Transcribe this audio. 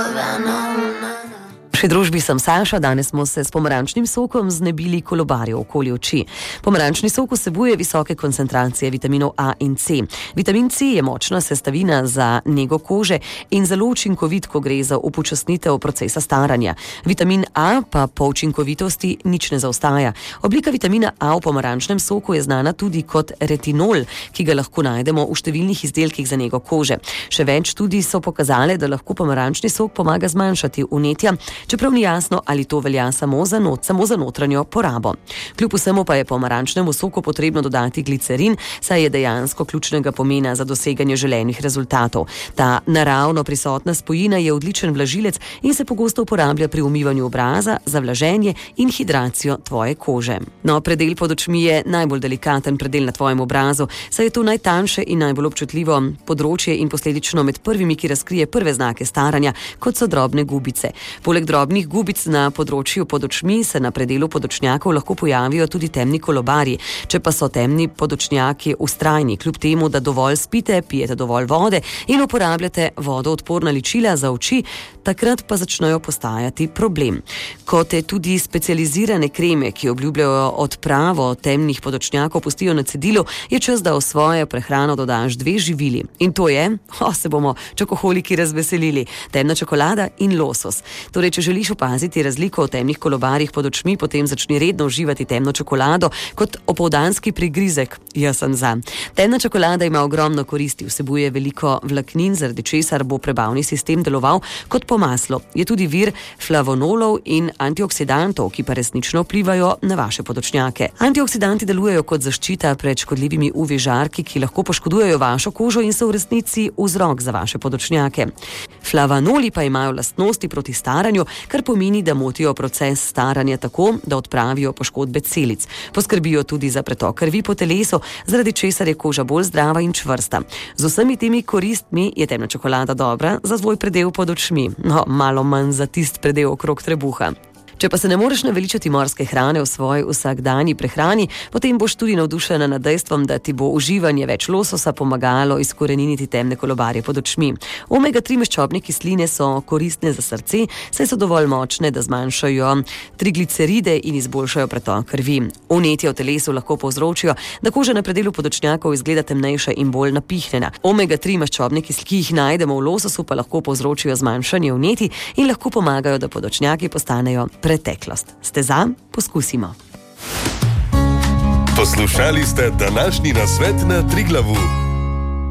Pri družbi sem Saša, danes smo se s pomarančnim sokom znebili kolobarjev okoli oči. Pomarančni sok vsebuje visoke koncentracije vitaminov A in C. Vitamin C je močna sestavina za nego kože in zelo učinkovit, ko gre za upočasnitev procesa staranja. Vitamin A pa po učinkovitosti nič ne zaostaja. Oblika vitamina A v pomarančnem soku je znana tudi kot retinol, ki ga lahko najdemo v številnih izdelkih za nego kože. Še več študij so pokazale, da lahko pomarančni sok pomaga zmanjšati vnetja, čeprav ni jasno, ali to velja samo za notranjo porabo. Kljub vsemu pa je pomarančnemu soku potrebno dodati glicerin, saj je dejansko ključnega pomena za doseganje želenih rezultatov. Ta naravno prisotna spojina je odličen vlažilec in se pogosto uporablja pri umivanju obraza, za vlaženje in hidracijo tvoje kože. No, predel pod očmi je najbolj delikaten predel na tvojem obrazu, saj je to najtanjše in najbolj občutljivo področje in posledično med prvimi, ki razkrije prve znake staranja, kot so drobne gubice. Poleg drobnih gubic na področju pod očmi se na predelu podočnjakov lahko pojavijo tudi temni kolobarji. Če pa so temni podočnjaki vztrajni, kljub temu, da dovolj spite, pijete dovolj vode in uporabljate vodoodporna ličila za oči, takrat pa začnejo postajati problem. Kot je tudi specializirane kreme, ki obljubljajo odpravo temnih podočnjakov, pustijo na cedilu, je čas, da v svojo prehrano dodaš 2 živili. In to je, se bomo čokoholiki razveselili, temna čokolada in losos. Torej, če želiš opaziti razliko v temnih kolobarjih pod očmi, potem začni redno uživati temno čokolado kot opoldanski prigrizek. Jaz sem za. Temna čokolada ima ogromno koristi, vsebuje veliko vlaknin, zaradi česar bo prebavni sistem deloval kot po maslu. Je tudi vir flavonolov in antioksidantov, ki pa resnično vplivajo na vaše podočnjake. Antioksidanti delujejo kot zaščita pred škodljivimi UV žarki, ki lahko poškodujejo vašo kožo in so v resnici vzrok za vaše podočnjake. Flavonoli pa imajo lastnosti proti staranju, kar pomeni, da motijo proces staranja tako, da odpravijo poškodbe celic. Poskrbijo tudi za pretok krvi po telesu, zaradi česar je koža bolj zdrava in čvrsta. Z vsemi temi koristmi je temna čokolada dobra za svoj predel pod očmi, no, malo manj za tist predel okrog trebuha. Če pa se ne moreš naveličati morske hrane v svoji vsakdanji prehrani, potem boš tudi navdušena nad dejstvom, da ti bo uživanje več lososa pomagalo izkoreniniti temne kolobarje pod očmi. Omega-3 maščobne kisline so koristne za srce, saj so dovolj močne, da zmanjšajo trigliceride in izboljšajo pretok krvi. Vnetja v telesu lahko povzročijo, da koža na predelu podočnjakov izgleda temnejša in bolj napihnjena. Omega-3 maščobne kisline, ki jih najdemo v lososu, pa lahko povzročijo zmanjšanje vnetij in lahko pomagajo, da podočnjaki postanejo preteklost. Ste za? Poskusimo. Poslušali ste današnji nasvet na Triglavu.